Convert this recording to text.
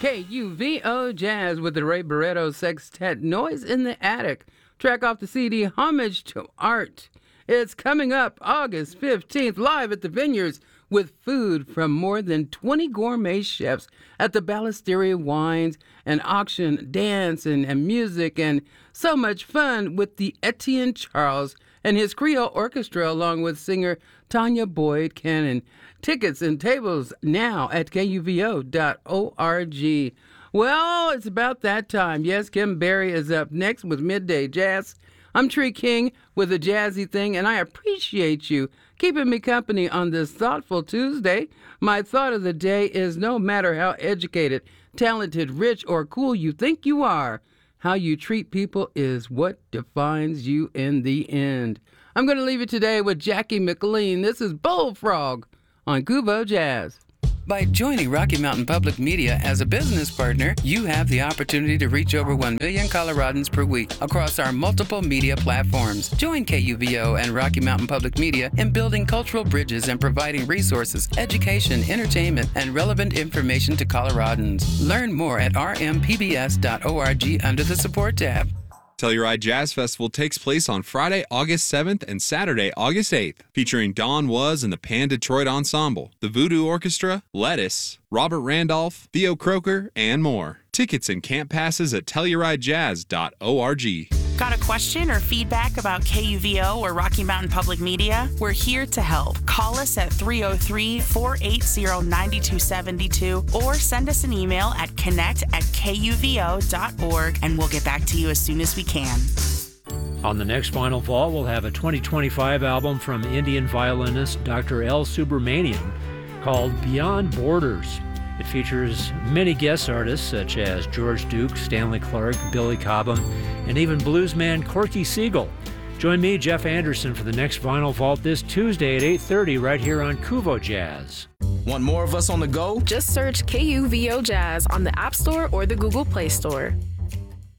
KUVO Jazz with the Ray Barretto Sextet, Noise in the Attic. Track off the CD, Homage to Art. It's coming up August 15th, live at the Vineyards with food from more than 20 gourmet chefs at the Ballesteria Wines, and auction, dance, and music, and so much fun with the Etienne Charles and his Creole Orchestra, along with singer Tanya Boyd Cannon. Tickets and tables now at kuvo.org. Well, it's about that time. Yes, Kim Berry is up next with Midday Jazz. I'm Tree King with a jazzy thing, and I appreciate you keeping me company on this thoughtful Tuesday. My thought of the day is, no matter how educated, talented, rich, or cool you think you are, how you treat people is what defines you in the end. I'm going to leave it today with Jackie McLean. This is Bullfrog on Kuvo Jazz. By joining Rocky Mountain Public Media as a business partner, you have the opportunity to reach over 1 million Coloradans per week across our multiple media platforms. Join KUVO and Rocky Mountain Public Media in building cultural bridges and providing resources, education, entertainment, and relevant information to Coloradans. Learn more at rmpbs.org under the Support tab. Telluride Jazz Festival takes place on Friday, August 7th and Saturday, August 8th, featuring Don Was and the Pan Detroit Ensemble, the Voodoo Orchestra, Lettuce, Robert Randolph, Theo Croker, and more. Tickets and camp passes at TellurideJazz.org. Got a question or feedback about KUVO or Rocky Mountain Public Media? We're here to help. Call us at 303-480-9272 or send us an email at connect@kuvo.org, and we'll get back to you as soon as we can. On the next Final Vault, we'll have a 2025 album from Indian violinist Dr. L. Subramaniam called Beyond Borders. It features many guest artists such as George Duke, Stanley Clark, Billy Cobham, and even bluesman Corky Siegel. Join me, Jeff Anderson, for the next Vinyl Vault this Tuesday at 8:30 right here on Kuvo Jazz. Want more of us on the go? Just search KUVO Jazz on the App Store or the Google Play Store.